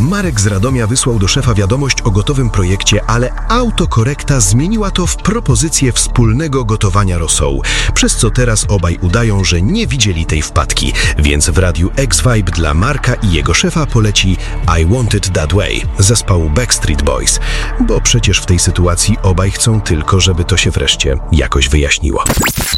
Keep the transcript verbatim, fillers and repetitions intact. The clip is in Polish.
Marek z Radomia wysłał do szefa wiadomość o gotowym projekcie, ale autokorekta zmieniła to w propozycję wspólnego gotowania rosołu, przez co teraz obaj udają, że nie widzieli tej wpadki, więc w radiu X-Vibe dla Marka i jego szefa poleci I Want It That Way zespołu Backstreet Boys, bo przecież w tej sytuacji obaj chcą tylko, żeby to się wreszcie jakoś wyjaśniło.